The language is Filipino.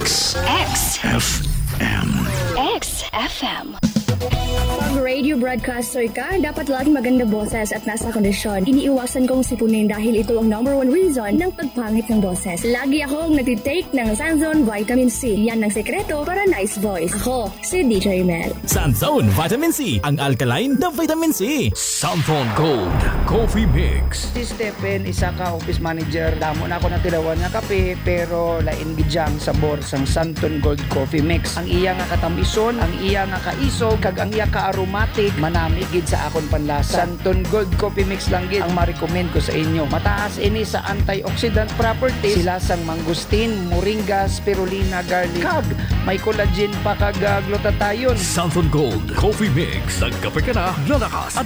XFM. XFM. Pag radio broadcaster ka, dapat laging maganda boses at nasa kondisyon. Iniiwasan kong sipunin dahil ito ang #1 reason ng pagpangit ng boses. Lagi akong nagtitake ng Sanzone Vitamin C. Yan ang sekreto para nice voice. Ako, si DJ Mel. Sanzone Vitamin C, ang alkaline na vitamin C. Sanzone Gold Coffee Mix. Si Stephen, isa ka office manager. Damo na ako na tilawan nga kape, pero lain gidyang sabor sang Sanzone Gold Coffee Mix. Ang iya nga katamison, ang iya nga kaisog, kag ang iya ka aromatic, manamigid sa akon panlasa. Sanzone Gold Coffee Mix lang gid ang ma-recommend ko sa inyo. Mataas ini sa antioxidant properties. Sila sang mangustin, moringa, spirulina, garlic, kag may collagen pa kag glutathione. Sanzone Gold Coffee Mix. Nagkape ka na, lalakas at